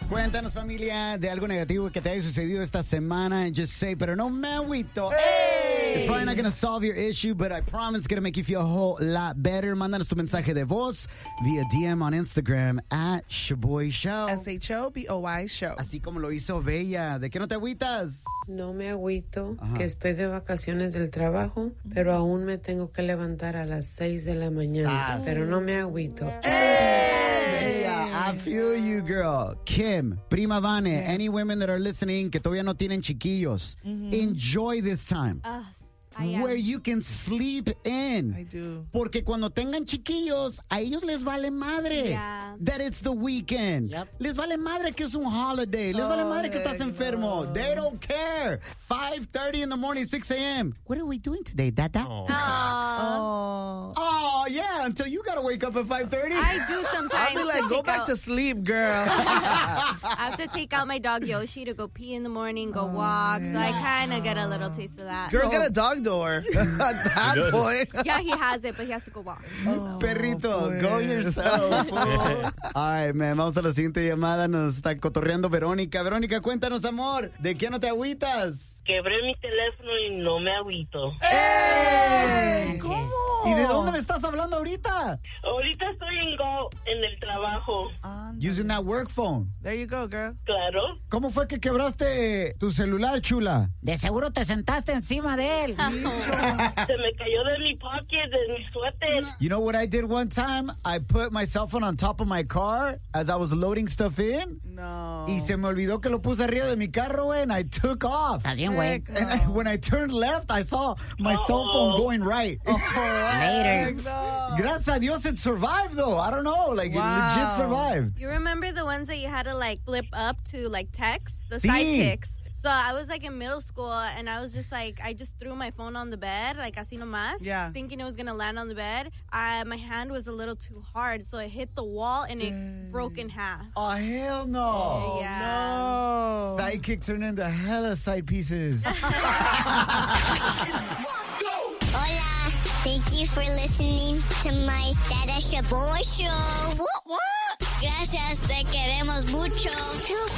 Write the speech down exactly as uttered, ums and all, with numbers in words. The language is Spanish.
Cuéntanos, familia, de algo negativo que te haya sucedido esta semana. Just say, pero no me agüito. Hey. It's probably not going to solve your issue, but I promise it's going to make you feel a whole lot better. Mándanos tu mensaje de voz via D M on Instagram at Shaboy Show. S H O B O Y Show. Así como lo hizo Bella. ¿De qué no te agüitas? No me agüito, Ajá. que estoy de vacaciones del trabajo, pero aún me tengo que levantar a las seis de la mañana. Sas. Pero no me agüito. Bella, I feel you, girl. Kim, Prima Vane, any women that are listening que todavía no tienen chiquillos, enjoy this time. Uh, I am. Where you can sleep in. I do. Porque cuando tengan chiquillos, a ellos les vale madre. Yeah. That it's the weekend. Yep. Les vale madre que es un holiday. Les vale Oh, madre que estás heck enfermo. no. They don't care. five thirty in the morning, six a.m. What are we doing today, Dada? Aw. Oh. Oh, yeah, until you gotta wake up at five thirty. I do sometimes. I'll be like, to go take back out, to sleep, girl. I have to take out my dog Yoshi to go pee in the morning, go walk. So I kind of get a little taste of that. Girl, get a dog door. At that point. Yeah, he has it, but he has to go walk. Perrito, pues. go yourself. fool. Ay, man, vamos a la siguiente llamada. Nos está cotorreando Verónica. Verónica, cuéntanos, amor. ¿De qué no te agüitas? Quebré mi teléfono y no me agüito. ¡Ey! ¿Cómo? ¿Y de dónde me estás hablando ahorita? Ahorita estoy en Go en el trabajo. Ándale. Using that work phone. There you go, girl. Claro. ¿Cómo fue que quebraste tu celular, chula? De seguro te sentaste encima de él. Se me cayó de mi pocket, de mi suéter. You know what I did one time? I put my cell phone on top of my car as I was loading stuff in. No. Y se me olvidó que lo puse arriba de mi carro, güey, and I took off. Estás bien, güey. Heck And I, when I turned left, I saw my cell phone going right. Later. No. Gracias a Dios it survived, though. I don't know. Like, Wow. it legit survived. You remember the ones that you had to like flip up to like text? The Sí. sidekicks. So I was like in middle school and I was just like, I just threw my phone on the bed, like así nomás, Yeah. thinking it was going to land on the bed. I, my hand was a little too hard, so it hit the wall and it broke in half. Oh, hell no. yeah. No. Sidekick turned into hella side pieces. Hola, thank you for listening to my Dada Shaboy Show. What, what? Gracias, te queremos mucho.